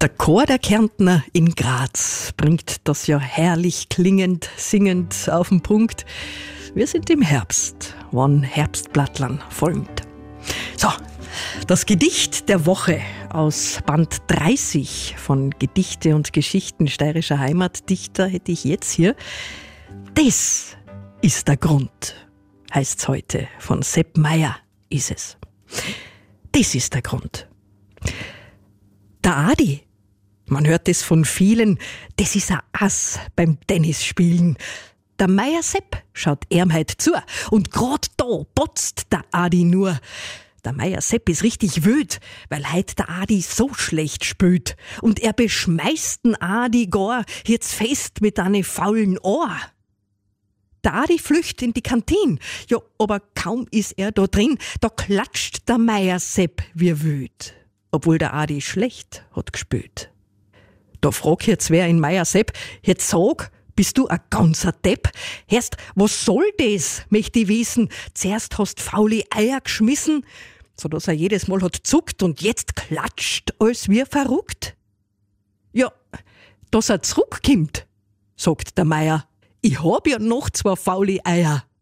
Der Chor der Kärntner in Graz bringt das ja herrlich klingend, singend auf den Punkt. Wir sind im Herbst, wann Herbstblattlan folgt. So, das Gedicht der Woche aus Band 30 von Gedichte und Geschichten steirischer Heimatdichter hätte ich jetzt hier. Das ist der Grund, heißt's heute. Von Sepp Meier ist es. Das ist der Grund. Der Adi, man hört es von vielen, das ist ein Ass beim Tennisspielen. Der Meier Sepp schaut ihm heut zu und grad da botzt der Adi nur. Der Meier Sepp ist richtig wüt, weil heut der Adi so schlecht spült. Und er beschmeißt den Adi gar jetzt fest mit einem faulen Ohr. Der Adi flücht in die Kantine, ja, aber kaum ist er da drin, da klatscht der Meier Sepp wie wüt, obwohl der Adi schlecht hat gespült. Da frag jetzt wer in Meier Sepp, jetzt sag, bist du ein ganzer Depp? Erst, was soll das, möcht ich wissen? Zuerst hast faule Eier geschmissen, so dass er jedes Mal hat zuckt und jetzt klatscht, als wie verrückt. Ja, dass er zurückkommt, sagt der Meier. Ich hab ja noch 2 faule Eier.